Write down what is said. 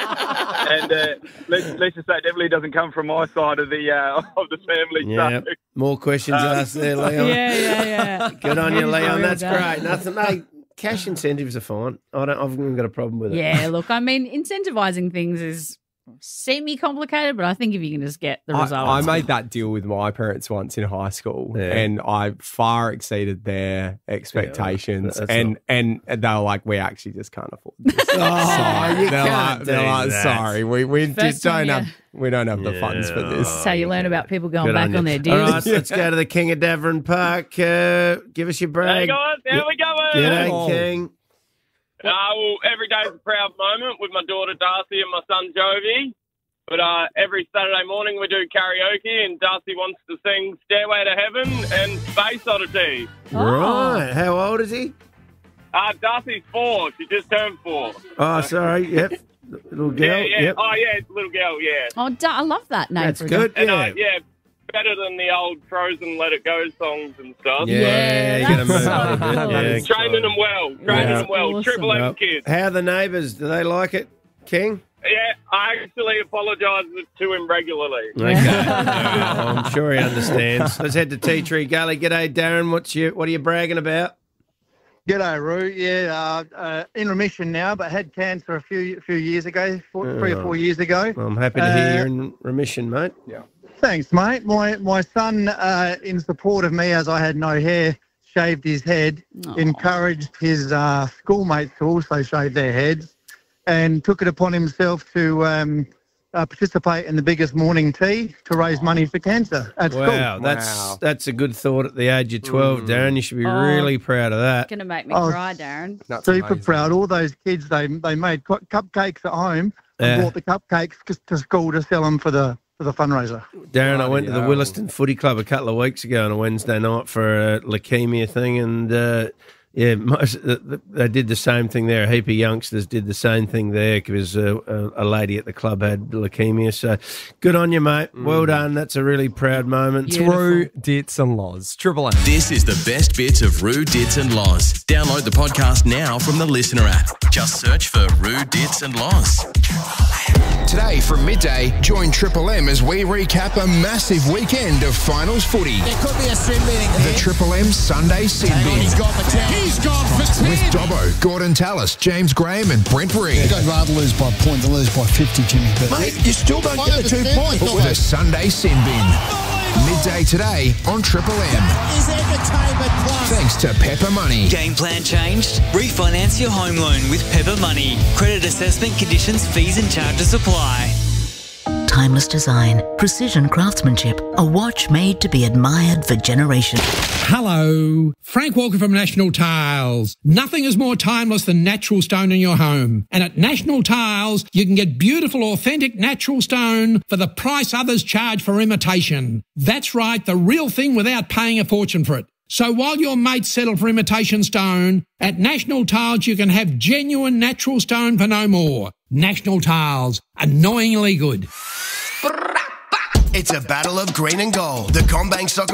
And let's just say it definitely doesn't come from my side of the family. Yeah, So. more questions asked there, Leon. Yeah. Good on you, Leon. Real That's guy. great. Nothing, mate. Cash incentives are fine. I've even got a problem with it. Yeah, look, I mean, incentivizing things is semi-complicated, but I think if you can just get the results. I made that deal with my parents once in high school, and I far exceeded their expectations. Yeah, and they were like, "We actually just can't afford this." You can't they're like, do that. "Sorry, we just time, don't have we don't have the funds for this." That's how you learn about people going Good back you. on their All deals. right, let's go to the King of Davern Park. Give us your brag. Hey guys, how we going? G'day, King. Well, every day's a proud moment with my daughter Darcy and my son Jovi. But every Saturday morning we do karaoke, and Darcy wants to sing Stairway to Heaven and Space Oddity. Right. How old is he? Darcy's 4. She just turned 4. Oh, sorry. Yep. Little girl. Yeah. Yep. Oh, yeah, little girl, yeah. Oh, I love that name. That's for a good. dog. And, better than the old Frozen Let It Go songs and stuff. Yeah, you gotta that's move so on a bit. cool. Yeah. Training them well. Awesome. Triple M kids. How are the neighbours? Do they like it, King? Yeah, I actually apologise to him regularly. Okay. I'm sure he understands. Let's head to Tea Tree Gully. G'day, Darren. What are you bragging about? G'day, Roo. Yeah, in remission now, but had cancer a few years ago, 3 or 4 years ago. I'm happy to hear you're in remission, mate. Yeah. Thanks, mate. My son, in support of me, as I had no hair, shaved his head, encouraged his schoolmates to also shave their heads, and took it upon himself to participate in the biggest morning tea to raise money for cancer at school. Wow, that's a good thought at the age of 12, Darren. You should be really proud of that. Going to make me cry, Darren. That's Super amazing. proud. All those kids, they made cupcakes at home and brought the cupcakes to school to sell them for the fundraiser. Darren, I went to the Williston Footy Club a couple of weeks ago on a Wednesday night for a leukemia thing, and they did the same thing there. A heap of youngsters did the same thing there because a lady at the club had leukemia. So good on you, mate. Well done. That's a really proud moment. Roo, Dits and Loz. Triple M. This is the best bits of Roo, Dits and Loz. Download the podcast now from the Listener app. Just search for Roo, Dits and Loz. Today from midday, join Triple M as we recap a massive weekend of finals footy. There could be a sin binning The here. Triple M Sunday Sin Bin. He's gone for 10. He's gone for 10. With Dobbo, Gordon Tallis, James Graham and Brent Reed. I'd rather lose by a point than lose by 50, Jimmy. But Mate, you still don't get the 2 points. The Sunday Sin Bin. Midday today on Triple M. is entertainment plus. Thanks to Pepper Money. Game plan changed? Refinance your home loan with Pepper Money. Credit assessment conditions, fees and charges apply. Timeless design, precision craftsmanship, a watch made to be admired for generations. Hello, Frank Walker from National Tiles. Nothing is more timeless than natural stone in your home. And at National Tiles, you can get beautiful, authentic natural stone for the price others charge for imitation. That's right, the real thing without paying a fortune for it. So while your mates settle for imitation stone, at National Tiles you can have genuine natural stone for no more. National Tiles, annoyingly good. It's a battle of green and gold. The CommBank Soccer